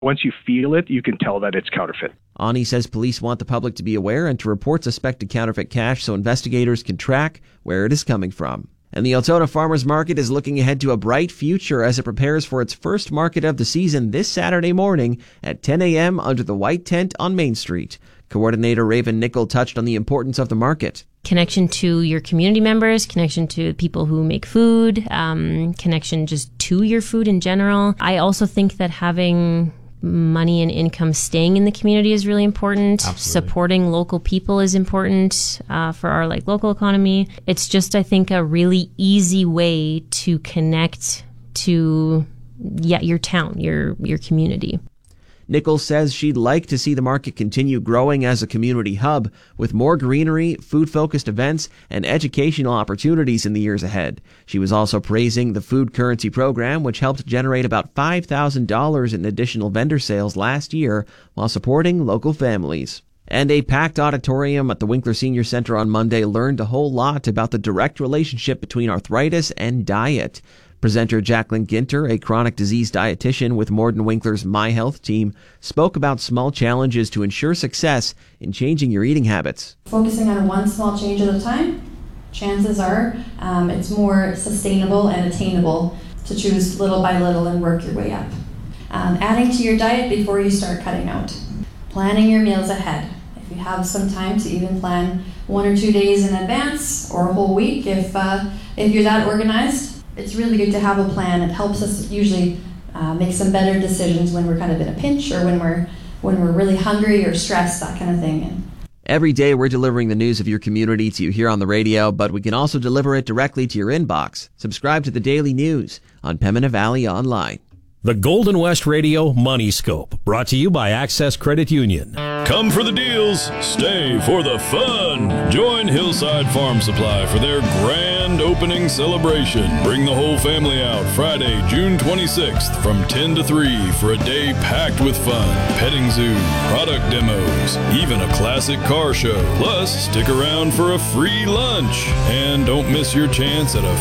Once you feel it, you can tell that it's counterfeit. Ani says police want the public to be aware and to report suspected counterfeit cash so investigators can track where it is coming from. And the Altona Farmers Market is looking ahead to a bright future as it prepares for its first market of the season this Saturday morning at 10 a.m. under the white tent on Main Street. Coordinator Raven Nickel touched on the importance of the market. Connection to your community members, connection to people who make food, connection just to your food in general. I also think that having money and income staying in the community is really important. Absolutely. Supporting local people is important for our local economy. It's just, I think, a really easy way to connect to your town, your community. Nichols says she'd like to see the market continue growing as a community hub with more greenery, food-focused events, and educational opportunities in the years ahead. She was also praising the food currency program, which helped generate about $5,000 in additional vendor sales last year while supporting local families. And a packed auditorium at the Winkler Senior Center on Monday learned a whole lot about the direct relationship between arthritis and diet. Presenter Jacqueline Ginter, a chronic disease dietitian with Morden Winkler's My Health team, spoke about small challenges to ensure success in changing your eating habits. Focusing on one small change at a time, chances are it's more sustainable and attainable to choose little by little and work your way up. Adding to your diet before you start cutting out. Planning your meals ahead. If you have some time to even plan 1 or 2 days in advance or a whole week if you're that organized. It's really good to have a plan. It helps us usually make some better decisions when we're kind of in a pinch or when we're really hungry or stressed, that kind of thing. Every day we're delivering the news of your community to you here on the radio, but we can also deliver it directly to your inbox. Subscribe to the Daily News on Pembina Valley Online. The Golden West Radio Money Scope, brought to you by Access Credit Union. Come for the deals, stay for the fun. Join Hillside Farm Supply for their grand opening celebration. Bring the whole family out Friday, June 26th from 10 to 3 for a day packed with fun. Petting zoo, product demos, even a classic car show. Plus, stick around for a free lunch. And don't miss your chance at a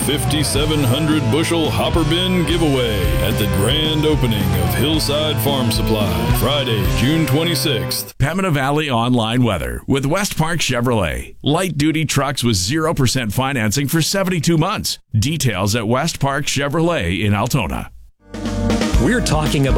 5,700 bushel hopper bin giveaway at the grand opening of Hillside Farm Supply, Friday, June 26th. Pembina Valley Online Weather with West Park Chevrolet. Light-duty trucks with 0% financing for 72 months. Details at West Park Chevrolet in Altona. We're talking about